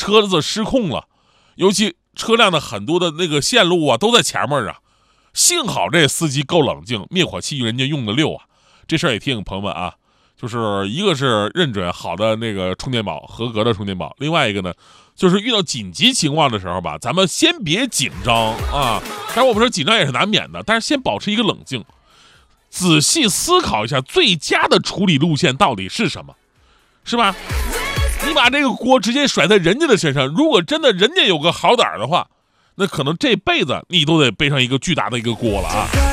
车子失控了，尤其车辆的很多的那个线路啊都在前面啊，幸好这司机够冷静，灭火器人家用的溜啊。这事儿也提醒朋友们啊，就是一个是认准好的那个充电宝，合格的充电宝，另外一个呢，就是遇到紧急情况的时候吧，咱们先别紧张啊。当然我们说紧张也是难免的，但是先保持一个冷静，仔细思考一下最佳的处理路线到底是什么，是吧？你把这个锅直接甩在人家的身上，如果真的人家有个好胆的话，那可能这辈子你都得背上一个巨大的一个锅了啊。